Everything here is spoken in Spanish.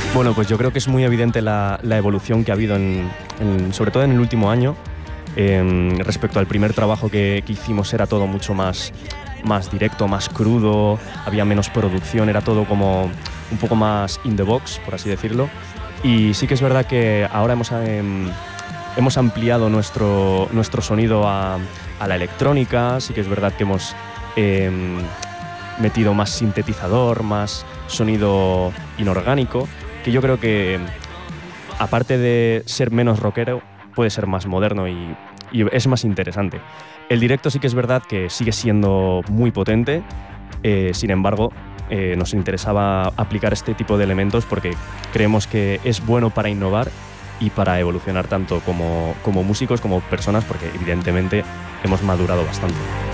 Bueno, pues yo creo que es muy evidente la evolución que ha habido, sobre todo en el último año. Respecto al primer trabajo que hicimos era todo mucho más directo, más crudo, había menos producción, era todo como un poco más in the box, por así decirlo. Y sí que es verdad que ahora hemos ampliado nuestro sonido a la electrónica, sí que es verdad que hemos metido más sintetizador, más sonido inorgánico, que yo creo que, aparte de ser menos rockero, puede ser más moderno y es más interesante. El directo sí que es verdad que sigue siendo muy potente, sin embargo, nos interesaba aplicar este tipo de elementos porque creemos que es bueno para innovar y para evolucionar tanto como músicos, como personas, porque evidentemente hemos madurado bastante.